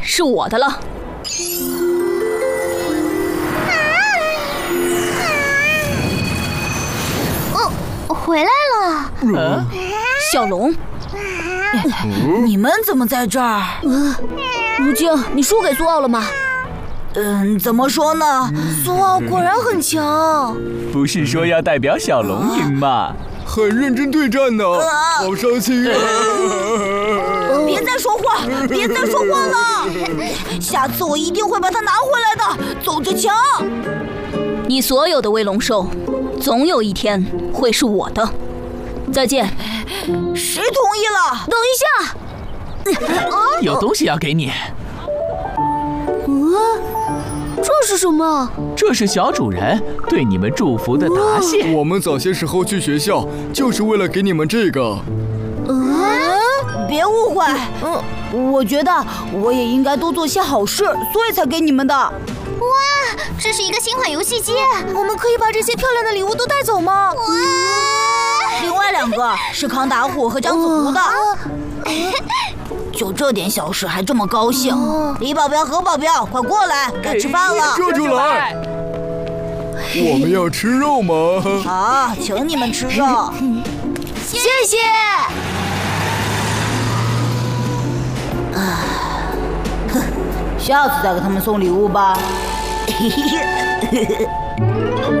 是我的了。 回来了。 小龙， 你们怎么在这儿？ 如今你输给苏奥了吗？ 怎么说呢？苏奥果然很强。 不是说要代表小龙赢吗？ 很认真对战呢，好伤心啊！ 别再说话，别再说话了！下次我一定会把它拿回来的。走着瞧。 你所有的威龙兽，总有一天会是我的。再见。 谁同意了？ 等一下。 有东西要给你。 这是什么？ 这是小主人对你们祝福的答谢。 我们早些时候去学校，就是为了给你们这个。 别误会，我觉得我也应该多做些好事，所以才给你们的。 哇，这是一个新款游戏机， 我们可以把这些漂亮的礼物都带走吗？ 哇！ 另外2个是康达虎和姜子胡的。就这点小事还这么高兴？李保镖、何保镖，快过来，该吃饭了。 这就来。我们要吃肉吗？ 好，请你们吃肉。 谢谢。 下次再给他们送礼物吧。